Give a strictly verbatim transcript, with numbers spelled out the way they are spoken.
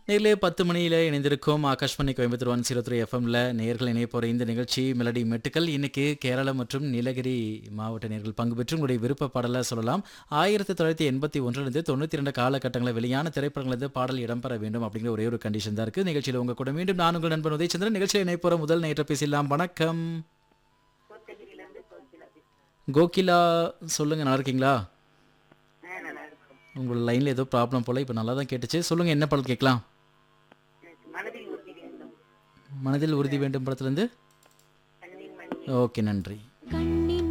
நேரிலே பத்து மணியில இணைந்திருக்கும் Akashvani Coimbatore one zero three எஃப்எம்ல நேர்கள் இணைய போகிற இந்த நிகழ்ச்சி மெலடி மெட்டுக்கள். இன்னைக்கு கேரளா மற்றும் நீலகிரி மாவட்ட நேர்கள் பங்கு பெற்று உங்களுடைய விருப்ப பாடலை சொல்லலாம். ஆயிரத்தி தொள்ளாயிரத்தி எண்பத்தி ஒன்றிலிருந்து தொண்ணூற்றி ரெண்டு காலகட்டங்களில் வெளியான திரைப்படங்களிலிருந்து பாடல் இடம்பெற வேண்டும் அப்படிங்கிற ஒரே ஒரு கண்டிஷன் தான் இருக்குது. நிகழ்ச்சியில் உங்க கூட மீண்டும் நான் உங்கள் நண்பன் உதயச்சந்திரன். நிகழ்ச்சியில் இணைய போகிற முதல் நேற்ற பேசலாம். வணக்கம் கோகிலா, சொல்லுங்க, நல்லா இருக்கீங்களா? ஆ, நல்லா இருக்கும். உங்களோட லைனில் ஏதோ ப்ராப்ளம் போல் இப்போ நல்லா தான் கேட்டுச்சு. சொல்லுங்கள், என்ன பாடல் கேட்கலாம்? எனக்கு மனதில் உறுதி வேண்டும். மனதில் உறுதி வேண்டும் படத்துலேருந்து. கண்ணின் மணி. ஓகே, நன்றி.